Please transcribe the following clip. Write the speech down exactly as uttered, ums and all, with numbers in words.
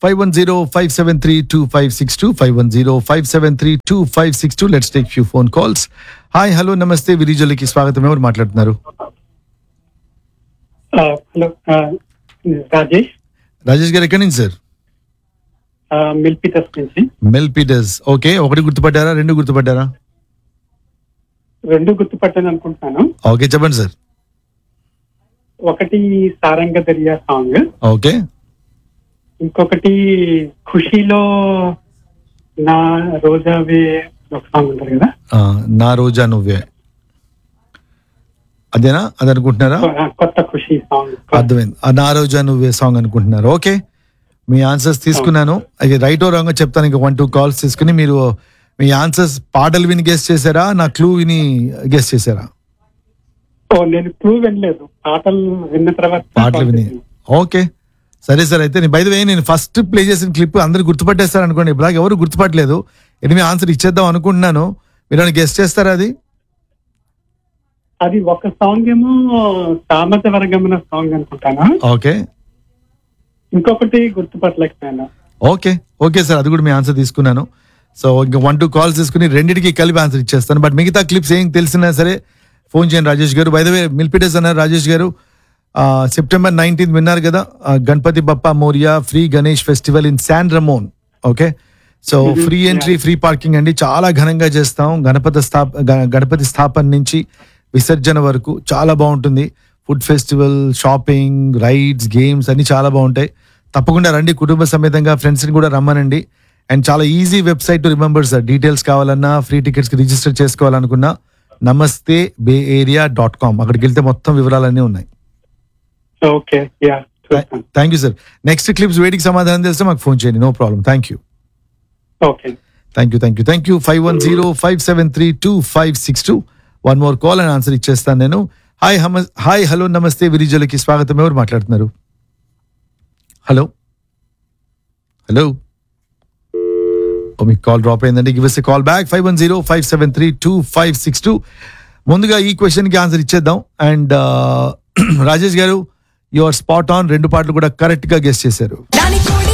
five one zero five seven three two five six two five one zero five seven three two five six two. Let's take few phone calls. Hi hello నమస్తే విరిజోలికి స్వాగతం. ఎవరు మాట్లాడుతున్నారు? Hello Rajesh. Rajesh గారు ఎక్కడి నుంచి sir? మిల్పీటర్స్ నుంచి. మెల్పీటర్స్. Okay, ఒకటి గుర్తుపడ్డారా, రెండు గుర్తుపడ్డారా? రెండు గుర్తుపట్టాను అనుకుంటున్నాను. ఓకే, చెప్పండి సార్. ఒకటి సారంగ దరియా సాంగ్, ఓకే. ఇంకొకటి ఖుషీలో నా రోజావే ఒక సాంగ్ ఉంటుంది కదా, నా రోజా నువ్వే, అదేనా? అది అనుకుంటున్నారా? కొత్త ఖుషీ సాంగ్. అర్థమైంది. నా రోజా నువ్వే సాంగ్ అనుకుంటున్నారు. ఓకే, మీ ఆన్సర్స్ తీసుకున్నాను. అది రైట్ ఓ రాంగ్ చెప్తాను. ఇంకా వన్ టూ కాల్స్ తీసుకుని మీరు మీ ఆన్సర్స్ పాటలు విని గెస్ట్ చేశారా, నా క్లూ విని గెస్ట్ చేశారా? ఓ నేను క్లూ వినలేదు, పాటలు విన్న తర్వాత పాటలు విని. ఓకే, సరే సార్. అయితే బై ద వే నేను ఫస్ట్ ప్లే చేసిన క్లిప్ అందరు గుర్తుపట్టేస్తారు అనుకోండి. ఇప్పుడు ఎవరు గుర్తుపట్టలేదు. ఇది మీ ఆన్సర్ ఇచ్చేద్దాం అనుకుంటున్నాను. మీరు గెస్ట్ చేస్తారా? అది అది ఒక సాంగ్ ఏమో సామత వర్గమన సాంగ్ అనుకుంటాను. ఓకే, ఇంకొకటి గుర్తుపట్టలేకపోయాను. ఓకే ఓకే సార్, అది కూడా మీ ఆన్సర్ తీసుకున్నాను. సో ఇంకా వన్ టూ కాల్స్ తీసుకుని రెండింటికి కలిపి ఆన్సర్ ఇచ్చేస్తాను. బట్ మిగతా క్లిప్స్ ఏం తెలిసినా సరే ఫోన్ చేయండి రాజేష్ గారు. బై ద వే మిల్పీటర్స్ అన్నారు రాజేష్ గారు. సెప్టెంబర్ నైన్టీన్త్ విన్నారు కదా, Ganapati Bappa Morya free Ganesh festival in San రమోన్. Okay, so free entry, free parking అండి. చాలా ఘనంగా చేస్తాం. గణపతి స్థాప గణపతి స్థాపన నుంచి విసర్జన వరకు చాలా బాగుంటుంది. Food festival, shopping, rides, games అన్ని చాలా బాగుంటాయి. తప్పకుండా రండి, కుటుంబ సమేతంగా ఫ్రెండ్స్ని కూడా రమ్మనండి. అండ్ చాలా easy website to remember sir. Details కావాలన్నా, ఫ్రీ టికెట్స్కి రిజిస్టర్ చేసుకోవాలనుకున్నా నమస్తే బే ఏరియా డాట్ కామ్, అక్కడికి వెళ్తే మొత్తం వివరాలన్నీ ఉన్నాయి. Okay, thank you sir. Next clips వేడికి సమాధానం తెలిస్తే మాకు ఫోన్ చేయండి. No problem. Thank you. Okay, thank you thank you thank you five one zero five seven three two five six two. One more call అని answer ఇచ్చేస్తాను నేను. Hi హమ hi hello నమస్తే విరిజోలికి స్వాగతం. ఎవరు మాట్లాడుతున్నారు? హలో హలో ఓ మీకు call drop అయిందండి. Give us a call back five one zero five seven three two five six two. ముందుగా ఈ క్వశ్చన్కి ఆన్సర్ ఇచ్చేద్దాం. అండ్ రాజేష్ గారు, యు ఆర్ స్పాట్ ఆన్. రెండు పాటలు కూడా కరెక్ట్ గా గెస్ చేశారు.